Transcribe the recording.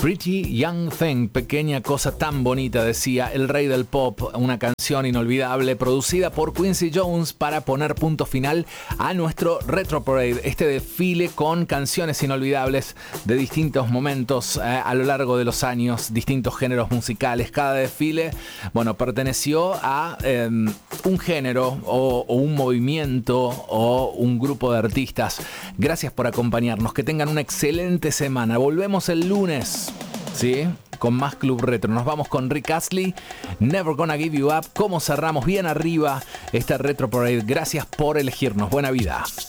Pretty Young Thing, pequeña cosa tan bonita, decía el rey del pop, una canción inolvidable producida por Quincy Jones para poner punto final a nuestro Retro Parade, este desfile con canciones inolvidables de distintos momentos a lo largo de los años, distintos géneros musicales. Cada desfile, bueno, perteneció a un género o un movimiento o un grupo de artistas. Gracias por acompañarnos, que tengan una excelente semana. Volvemos el lunes, ¿sí? Con más Club Retro. Nos vamos con Rick Astley, Never Gonna Give You Up. Cómo cerramos bien arriba esta Retro Parade. Gracias por elegirnos. Buena vida.